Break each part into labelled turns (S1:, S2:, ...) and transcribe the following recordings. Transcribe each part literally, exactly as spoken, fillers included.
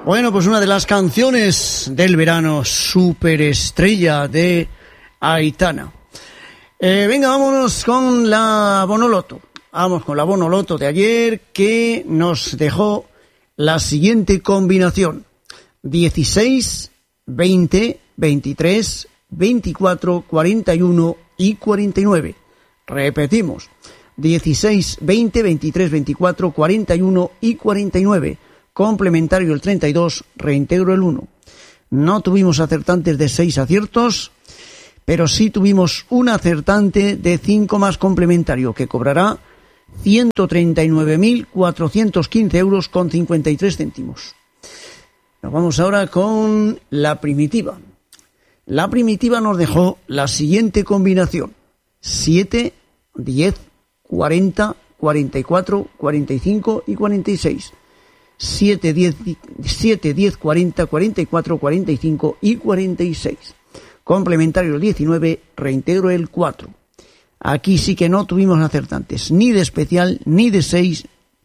S1: Bueno, pues una de las canciones del verano, Superestrella de Aitana. Eh, venga, vámonos con la Bonoloto. Vamos con la Bonoloto de ayer, que nos dejó la siguiente combinación: dieciséis, veinte, veintitrés, veinticuatro, cuarenta y uno y cuarenta y nueve. Repetimos: dieciséis, veinte, veintitrés, veinticuatro, cuarenta y uno y cuarenta y nueve. Complementario el treinta y dos, reintegro el uno. No tuvimos acertantes de seis aciertos, pero sí tuvimos un acertante de cinco más complementario, que cobrará ciento treinta y nueve mil cuatrocientos quince euros con cincuenta y tres céntimos. Nos vamos ahora con la primitiva. La primitiva nos dejó la siguiente combinación: siete, diez, cuarenta, cuarenta y cuatro, cuarenta y cinco y cuarenta y seis. siete, diez, siete, diez, cuarenta, cuarenta y cuatro, cuarenta y cinco y cuarenta y seis. Complementario el diecinueve, reintegro el cuatro. Aquí sí que no tuvimos acertantes, ni de especial, ni de seis.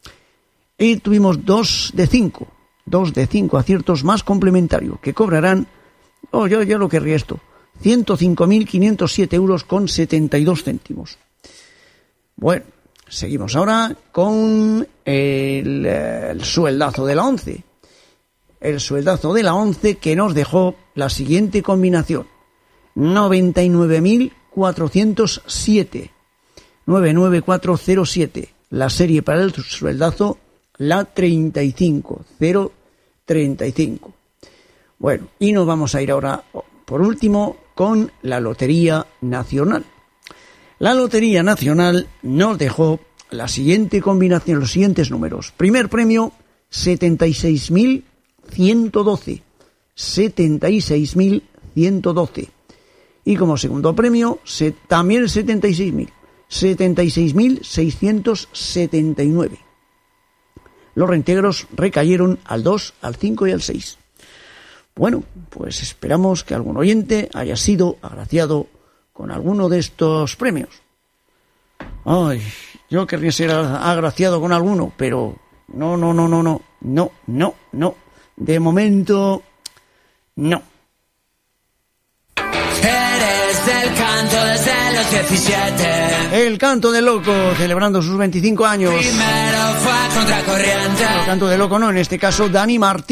S1: Y tuvimos dos de cinco. Dos de cinco aciertos más complementario, que cobrarán, oh, yo, yo lo querría esto, ciento cinco mil quinientos siete euros con setenta y dos céntimos. Bueno, seguimos ahora con el, el sueldazo de la once. El sueldazo de la once, que nos dejó la siguiente combinación: noventa y nueve mil cuatrocientos siete. noventa y nueve mil cuatrocientos siete. La serie para el sueldazo, la treinta y cinco, cero treinta y cinco. Bueno, y nos vamos a ir ahora, por último, con la Lotería Nacional. La Lotería Nacional nos dejó la siguiente combinación, los siguientes números. Primer premio, setenta y seis mil ciento doce. setenta y seis mil ciento doce. Y como segundo premio, se, también setenta y seis mil. setenta y seis mil seiscientos setenta y nueve. Los reintegros recayeron al dos, al cinco y al seis. Bueno, pues esperamos que algún oyente haya sido agraciado con alguno de estos premios. Ay, yo querría ser agraciado con alguno, pero no, no, no, no, no, no, no, no. De momento, no.
S2: Eres del canto desde los diecisiete.
S1: El Canto del Loco, celebrando sus veinticinco años.
S2: Primero fue a contracorriente.
S1: El Canto del Loco no, en este caso Dani Martín.